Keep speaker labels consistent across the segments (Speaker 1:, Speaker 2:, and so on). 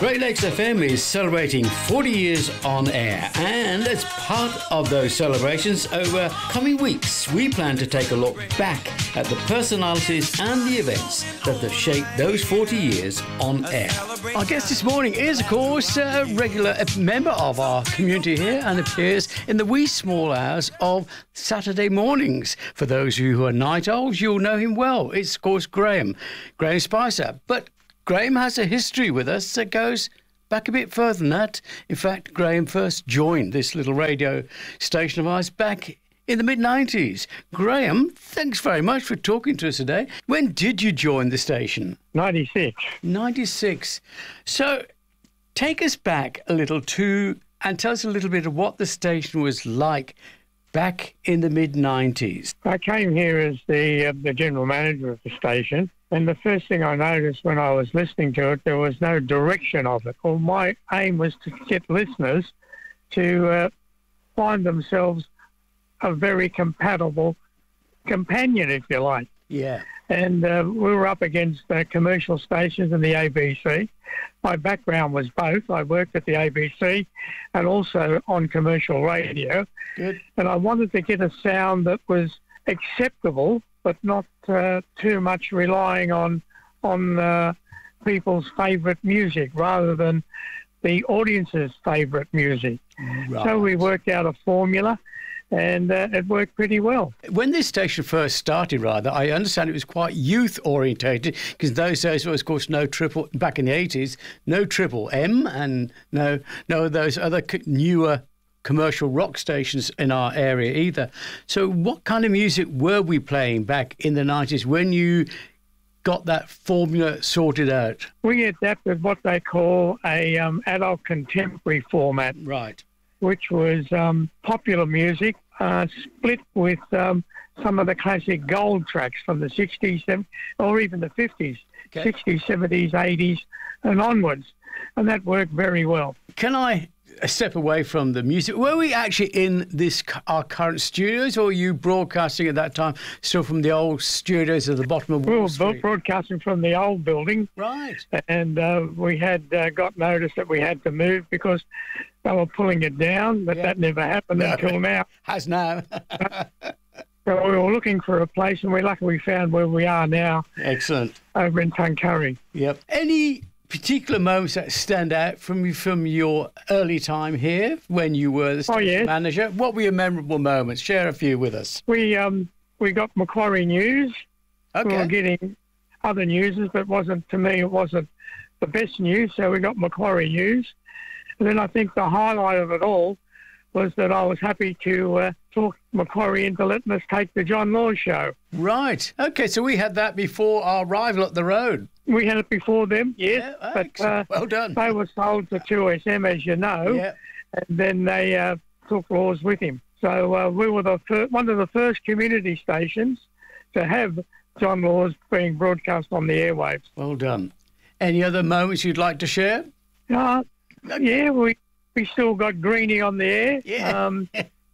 Speaker 1: Great Lakes FM is celebrating 40 years on air, and as part of those celebrations over coming weeks, we plan to take a look back at the personalities and the events that have shaped those 40 years on air. Our guest this morning is, of course, a regular member of our community here and appears in the wee small hours of Saturday mornings. For those of you who are night owls, you'll know him well. It's, of course, Graham Spicer. But Graham has a history with us that goes back a bit further than that. In fact, Graham first joined this little radio station of ours back in the mid-90s. Graham, thanks very much for talking to us today. When did you join the station?
Speaker 2: 96.
Speaker 1: 96. So take us back a little and tell us a little bit of what the station was like back in the mid-90s.
Speaker 2: I came here as the general manager of the station, and the first thing I noticed when I was listening to it, there was no direction of it. Well, my aim was to get listeners to find themselves a very compatible companion, if you like.
Speaker 1: Yeah.
Speaker 2: And we were up against commercial stations and the ABC. My background was both. I worked at the ABC and also on commercial radio.
Speaker 1: Good.
Speaker 2: And I wanted to get a sound that was acceptable, but not too much relying on people's favourite music rather than the audience's favourite music.
Speaker 1: Right.
Speaker 2: So we worked out a formula, and it worked pretty well.
Speaker 1: When this station first started, I understand it was quite youth-orientated, because in those days there was, of course, back in the 80s, no Triple M and no of those other newer commercial rock stations in our area either. So what kind of music were we playing back in the 90s when you got that formula sorted out?
Speaker 2: We adapted what they call a adult contemporary format.
Speaker 1: Right.
Speaker 2: Which was popular music, split with some of the classic gold tracks from the 60s, or even the 50s, okay. 60s, 70s, 80s, and onwards. And that worked very well.
Speaker 1: Can I step away from the music? Were we actually in our current studios, or were you broadcasting at that time still from the old studios at the bottom of Wall Street?
Speaker 2: We were broadcasting from the old building.
Speaker 1: Right.
Speaker 2: And we had got notice that we had to move because they were pulling it down, but that never happened until now.
Speaker 1: Has now.
Speaker 2: So we were looking for a place, and we're lucky we found where we are now.
Speaker 1: Excellent.
Speaker 2: Over in Tuncurry.
Speaker 1: Yep. Any particular moments that stand out from your early time here when you were the station manager? What were your memorable moments? Share a few with us.
Speaker 2: We got Macquarie News.
Speaker 1: Okay.
Speaker 2: We were getting other news, but to me it wasn't the best news, so we got Macquarie News. And then I think the highlight of it all was that I was happy to talk Macquarie into letting us take the John Laws show.
Speaker 1: Right. Okay, so we had that before our arrival at the road.
Speaker 2: We had it before them, yes.
Speaker 1: Yeah,
Speaker 2: but
Speaker 1: well done.
Speaker 2: They were sold to 2SM, as you know, and then they took Laws with him. So we were one of the first community stations to have John Laws being broadcast on the airwaves.
Speaker 1: Well done. Any other moments you'd like to share?
Speaker 2: We still got Greenie on the air.
Speaker 1: Yeah.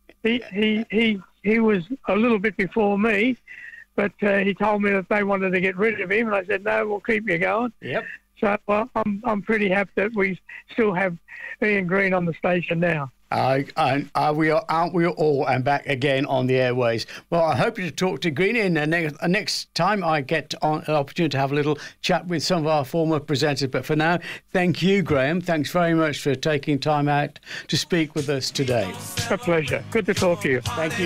Speaker 2: He was a little bit before me, but he told me that they wanted to get rid of him, and I said, no, we'll keep you going.
Speaker 1: Yep.
Speaker 2: So I'm pretty happy that we still have Ian Green on the station now.
Speaker 1: Aren't we all and back again on the airways? Well, I hope to talk to Greenie, and next time I get an opportunity to have a little chat with some of our former presenters. But for now, thank you, Graham. Thanks very much for taking time out to speak with us today.
Speaker 2: A pleasure. Good to talk to you.
Speaker 1: Thank you.